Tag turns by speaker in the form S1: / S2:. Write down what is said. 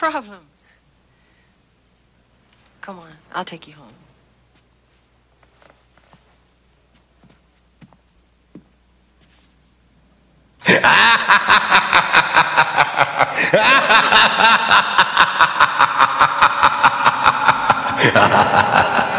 S1: problem? Come on, I'll take you home.
S2: Ha ha ha ha!